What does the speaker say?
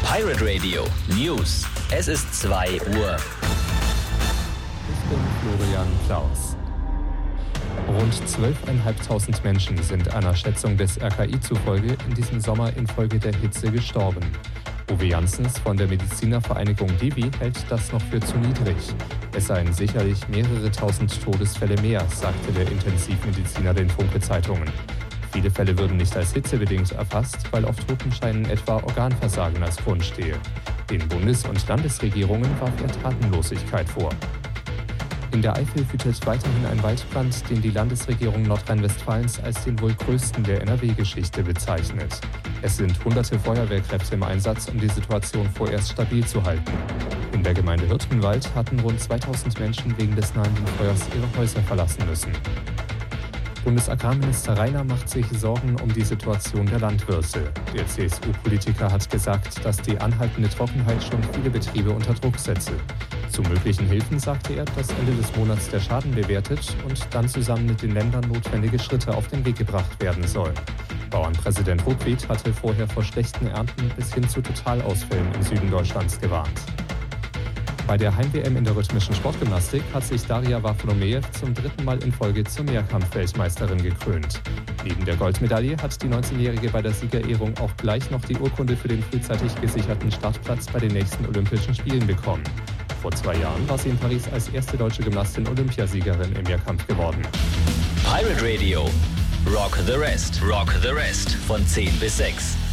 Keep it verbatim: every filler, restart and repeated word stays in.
Pirate Radio News. Es ist zwei Uhr. Ich bin Florian Klaus. Rund zwölftausendfünfhundert Menschen sind einer Schätzung des R K I zufolge in diesem Sommer infolge der Hitze gestorben. Uwe Janssens von der Medizinervereinigung D I V I hält das noch für zu niedrig. Es seien sicherlich mehrere tausend Todesfälle mehr, sagte der Intensivmediziner den Funke-Zeitungen. Viele Fälle würden nicht als hitzebedingt erfasst, weil auf Totenscheinen etwa Organversagen als Grund stehe. Den Bundes- und Landesregierungen warf er Tatenlosigkeit vor. In der Eifel wütet weiterhin ein Waldbrand, den die Landesregierung Nordrhein-Westfalens als den wohl größten der N R W-Geschichte bezeichnet. Es sind hunderte Feuerwehrkräfte im Einsatz, um die Situation vorerst stabil zu halten. In der Gemeinde Hirtenwald hatten rund zweitausend Menschen wegen des nahenden Feuers ihre Häuser verlassen müssen. Bundesagrarminister Rainer macht sich Sorgen um die Situation der Landwirte. Der C S U-Politiker hat gesagt, dass die anhaltende Trockenheit schon viele Betriebe unter Druck setze. Zu möglichen Hilfen sagte er, dass Ende des Monats der Schaden bewertet und dann zusammen mit den Ländern notwendige Schritte auf den Weg gebracht werden sollen. Bauernpräsident Ruckwied hatte vorher vor schlechten Ernten bis hin zu Totalausfällen im Süden Deutschlands gewarnt. Bei der Heim-W M in der rhythmischen Sportgymnastik hat sich Daria Wafolomejew zum dritten Mal in Folge zur Mehrkampf-Weltmeisterin gekrönt. Neben der Goldmedaille hat die neunzehnjährige bei der Siegerehrung auch gleich noch die Urkunde für den frühzeitig gesicherten Startplatz bei den nächsten Olympischen Spielen bekommen. Vor zwei Jahren war sie in Paris als erste deutsche Gymnastin Olympiasiegerin im Mehrkampf geworden. Pirate Radio. Rock the Rest. Rock the Rest. Von zehn bis sechs.